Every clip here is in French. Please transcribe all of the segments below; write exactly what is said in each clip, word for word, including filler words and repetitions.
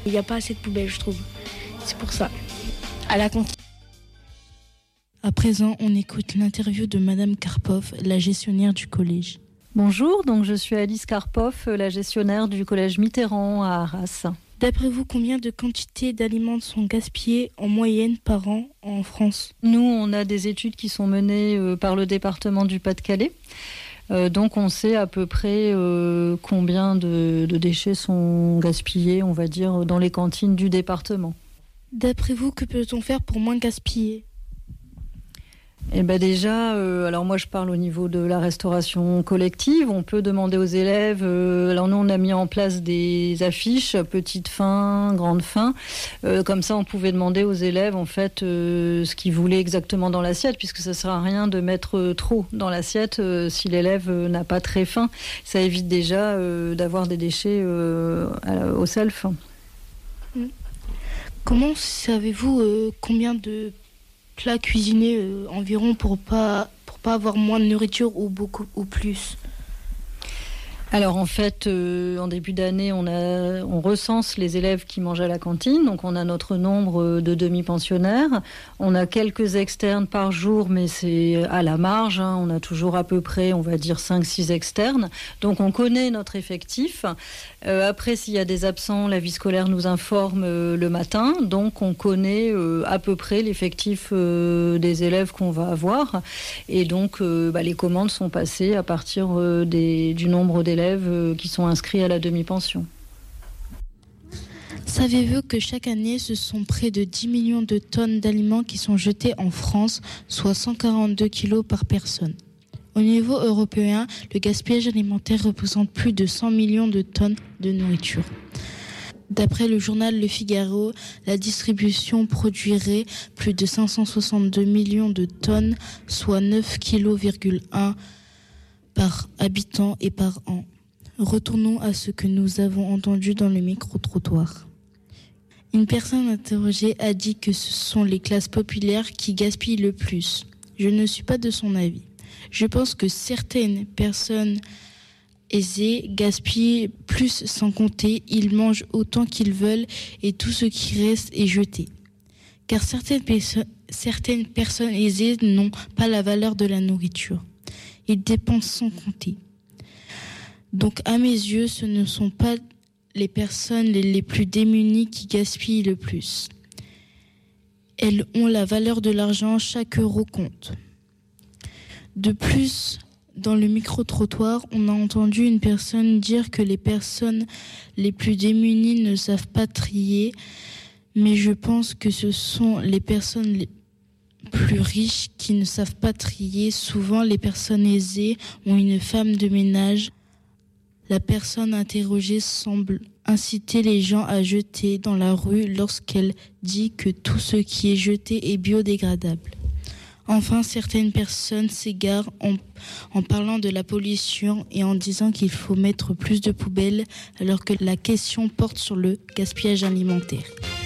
Il n'y a pas assez de poubelles, je trouve. C'est pour ça. À la cantine. À présent, on écoute l'interview de Madame Karpov, la gestionnaire du collège. Bonjour, donc je suis Alice Karpov, la gestionnaire du collège Mitterrand à Arras. D'après vous, combien de quantités d'aliments sont gaspillées en moyenne par an en France ? Nous, on a des études qui sont menées euh, par le département du Pas-de-Calais. Euh, donc on sait à peu près euh, combien de, de déchets sont gaspillés, on va dire, dans les cantines du département. D'après vous, que peut-on faire pour moins gaspiller ? Eh ben déjà, euh, alors moi je parle au niveau de la restauration collective. On peut demander aux élèves. Euh, alors nous on a mis en place des affiches, petite faim, grande faim. Euh, comme ça, on pouvait demander aux élèves en fait euh, ce qu'ils voulaient exactement dans l'assiette, puisque ça sert à rien de mettre euh, trop dans l'assiette euh, si l'élève euh, n'a pas très faim. Ça évite déjà euh, d'avoir des déchets euh, à, au self. Comment savez-vous euh, combien de plats cuisinés euh, environ pour pas pour pas avoir moins de nourriture ou beaucoup ou plus? Alors en fait, euh, en début d'année, on, a, on recense les élèves qui mangent à la cantine. Donc on a notre nombre de demi-pensionnaires. On a quelques externes par jour, mais c'est à la marge. Hein. On a toujours à peu près, on va dire, cinq six externes. Donc on connaît notre effectif. Euh, après, s'il y a des absents, la vie scolaire nous informe euh, le matin. Donc on connaît euh, à peu près l'effectif euh, des élèves qu'on va avoir. Et donc euh, bah, les commandes sont passées à partir euh, des, du nombre d'élèves qui sont inscrits à la demi-pension. Savez-vous que chaque année, ce sont près de dix millions de tonnes d'aliments qui sont jetés en France, soit cent quarante-deux kilos par personne. Au niveau européen, le gaspillage alimentaire représente plus de cent millions de tonnes de nourriture. D'après le journal Le Figaro, la distribution produirait plus de cinq cent soixante-deux millions de tonnes, soit neuf virgule un kilos par habitant et par an. Retournons à ce que nous avons entendu dans le micro-trottoir. Une personne interrogée a dit que ce sont les classes populaires qui gaspillent le plus. Je ne suis pas de son avis. Je pense que certaines personnes aisées gaspillent plus sans compter. Ils mangent autant qu'ils veulent et tout ce qui reste est jeté. Car certaines, perso- certaines personnes aisées n'ont pas la valeur de la nourriture. Ils dépensent sans compter. Donc, à mes yeux, ce ne sont pas les personnes les, les plus démunies qui gaspillent le plus. Elles ont la valeur de l'argent, chaque euro compte. De plus, dans le micro-trottoir, on a entendu une personne dire que les personnes les plus démunies ne savent pas trier, mais je pense que ce sont les personnes les plus riches qui ne savent pas trier. Souvent, les personnes aisées ont une femme de ménage. La personne interrogée semble inciter les gens à jeter dans la rue lorsqu'elle dit que tout ce qui est jeté est biodégradable. Enfin, certaines personnes s'égarent en, en parlant de la pollution et en disant qu'il faut mettre plus de poubelles alors que la question porte sur le gaspillage alimentaire.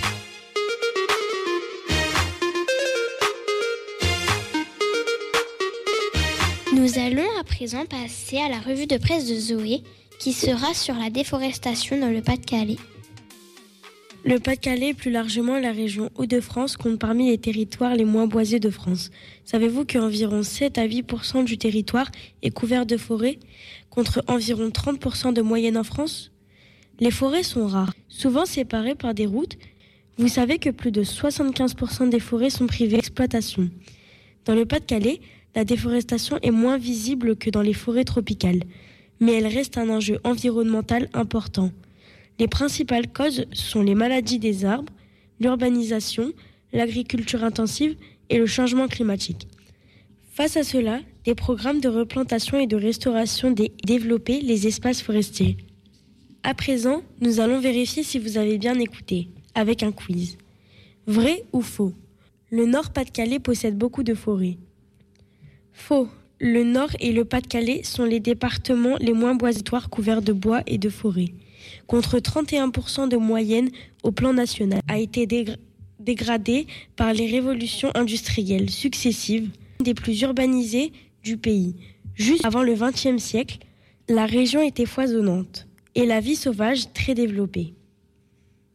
Nous allons à présent passer à la revue de presse de Zoé, qui sera sur la déforestation dans le Pas-de-Calais. Le Pas-de-Calais et plus largement la région Hauts-de-France compte parmi les territoires les moins boisés de France. Savez-vous qu'environ sept à huit pour cent du territoire est couvert de forêts, contre environ trente pour cent de moyenne en France ? Les forêts sont rares, souvent séparées par des routes. Vous savez que plus de soixante-quinze pour cent des forêts sont privées d'exploitation. Dans le Pas-de-Calais, la déforestation est moins visible que dans les forêts tropicales, mais elle reste un enjeu environnemental important. Les principales causes sont les maladies des arbres, l'urbanisation, l'agriculture intensive et le changement climatique. Face à cela, des programmes de replantation et de restauration dé- développaient les espaces forestiers. À présent, nous allons vérifier si vous avez bien écouté, avec un quiz. Vrai ou faux ? Le Nord-Pas-de-Calais possède beaucoup de forêts. Faux. Le Nord et le Pas-de-Calais sont les départements les moins boisatoires couverts de bois et de forêts. Contre trente et un pour cent de moyenne au plan national, a été dégra- dégradé par les révolutions industrielles successives des plus urbanisées du pays. Juste avant le vingtième siècle, la région était foisonnante et la vie sauvage très développée.